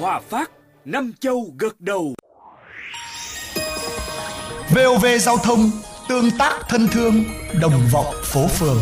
Hòa Phát, năm châu gật đầu. VOV Giao thông, tương tác thân thương, đồng vọng phố phường.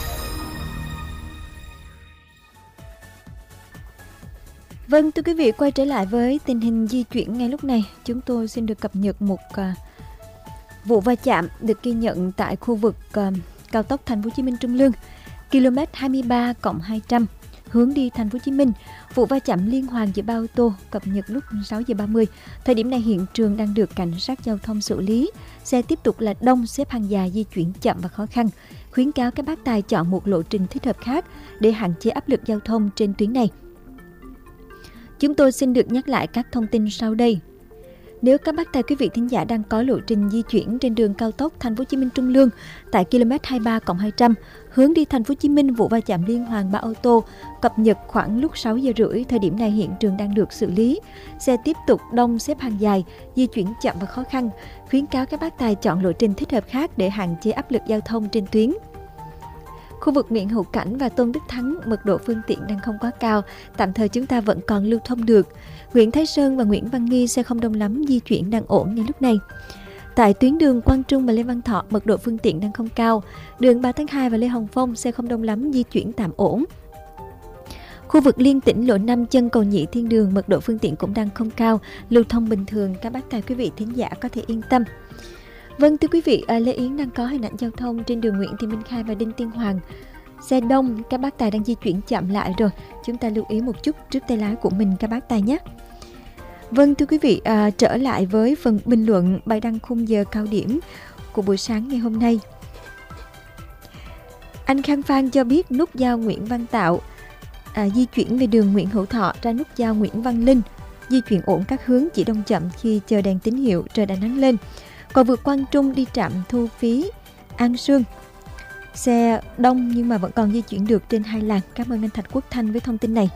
Vâng, thưa quý vị, quay trở lại với tình hình di chuyển ngay lúc này. Chúng tôi xin được cập nhật một vụ va chạm được ghi nhận tại khu vực cao tốc Thành phố Hồ Chí Minh Trung Lương, km 23+200 hướng đi Thành phố Hồ Chí Minh. Vụ va chạm liên hoàn giữa ba ô tô cập nhật lúc 6 giờ 30. Thời điểm này hiện trường đang được cảnh sát giao thông xử lý. Xe tiếp tục là đông, xếp hàng dài, di chuyển chậm và khó khăn. Khuyến cáo các bác tài chọn một lộ trình thích hợp khác để hạn chế áp lực giao thông trên tuyến này. Chúng tôi xin được nhắc lại các thông tin sau đây. Nếu các bác tài quý vị thính giả đang có lộ trình di chuyển trên đường cao tốc Thành phố Hồ Chí Minh Trung Lương tại km 23+200 hướng đi Thành phố Hồ Chí Minh, vụ va chạm liên hoàn 3 ô tô cập nhật khoảng lúc 6 giờ rưỡi. Thời điểm này hiện trường đang được xử lý. Xe tiếp tục đông, xếp hàng dài, di chuyển chậm và khó khăn. Khuyến cáo các bác tài chọn lộ trình thích hợp khác để hạn chế áp lực giao thông trên tuyến. Khu vực Nguyễn Hữu Cảnh và Tôn Đức Thắng, mật độ phương tiện đang không quá cao, tạm thời chúng ta vẫn còn lưu thông được. Nguyễn Thái Sơn và Nguyễn Văn Nghi xe không đông lắm, di chuyển đang ổn ngay lúc này. Tại tuyến đường Quang Trung và Lê Văn Thọ, mật độ phương tiện đang không cao. Đường 3 tháng 2 và Lê Hồng Phong xe không đông lắm, di chuyển tạm ổn. Khu vực Liên Tỉnh lộ 5 chân cầu Nhị Thiên Đường, mật độ phương tiện cũng đang không cao, lưu thông bình thường, các bác tài quý vị thính giả có thể yên tâm. Vâng, thưa quý vị, Lê Yến đang có hình ảnh giao thông trên đường Nguyễn Thị Minh Khai và Đinh Tiên Hoàng. Xe đông, các bác tài đang di chuyển chậm lại rồi. Chúng ta lưu ý một chút trước tay lái của mình các bác tài nhé. Vâng, thưa quý vị, trở lại với phần bình luận bài đăng khung giờ cao điểm của buổi sáng ngày hôm nay. Anh Khang Phan cho biết nút giao Nguyễn Văn Tạo di chuyển về đường Nguyễn Hữu Thọ ra nút giao Nguyễn Văn Linh. Di chuyển ổn các hướng, chỉ đông chậm khi chờ đèn tín hiệu, trời đã nắng lên. Còn vượt Quang Trung đi trạm thu phí An Sương, xe đông nhưng mà vẫn còn di chuyển được trên hai làn. Cảm ơn anh Thạch Quốc Thanh với thông tin này.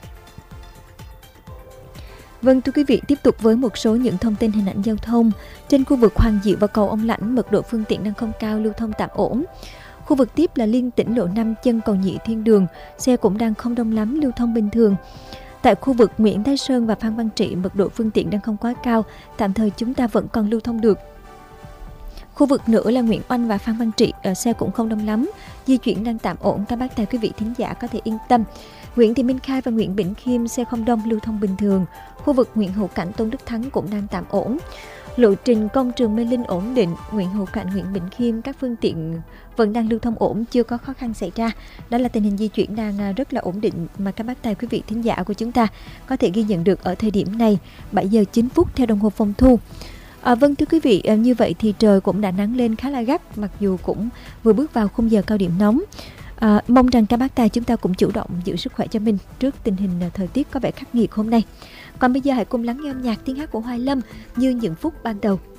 Vâng, thưa quý vị, tiếp tục với một số những thông tin hình ảnh giao thông. Trên khu vực Hoàng Diệu và cầu Ông Lãnh, mật độ phương tiện đang không cao, lưu thông tạm ổn. Khu vực tiếp là Liên Tỉnh lộ 5 chân cầu Nhị Thiên Đường, xe cũng đang không đông lắm, lưu thông bình thường. Tại khu vực Nguyễn Thái Sơn và Phan Văn Trị, mật độ phương tiện đang không quá cao, tạm thời chúng ta vẫn còn lưu thông được. Khu vực nữa là Nguyễn Oanh và Phan Văn Trị, xe cũng không đông lắm, di chuyển đang tạm ổn, các bác tài quý vị thính giả có thể yên tâm. Nguyễn Thị Minh Khai và Nguyễn Bỉnh Khiêm xe không đông, lưu thông bình thường. Khu vực Nguyễn Hữu Cảnh, Tôn Đức Thắng cũng đang tạm ổn. Lộ trình Công Trường Mê Linh ổn định, Nguyễn Hữu Cảnh, Nguyễn Bỉnh Khiêm các phương tiện vẫn đang lưu thông ổn, chưa có khó khăn xảy ra. Đó là tình hình di chuyển đang rất là ổn định mà các bác tài quý vị thính giả của chúng ta có thể ghi nhận được ở thời điểm này, 7 giờ 9 phút theo đồng hồ phòng thu. Vâng, thưa quý vị, như vậy thì trời cũng đã nắng lên khá là gắt, mặc dù cũng vừa bước vào khung giờ cao điểm nóng. Mong rằng các bác tài chúng ta cũng chủ động giữ sức khỏe cho mình trước tình hình thời tiết có vẻ khắc nghiệt hôm nay. Còn bây giờ hãy cùng lắng nghe âm nhạc tiếng hát của Hoài Lâm như những phút ban đầu.